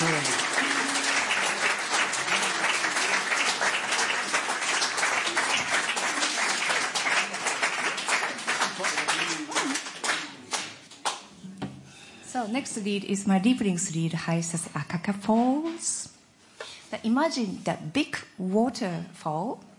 So next Lied ist mein Lieblingslied, heißt es Akaka Falls. Imagine that big waterfall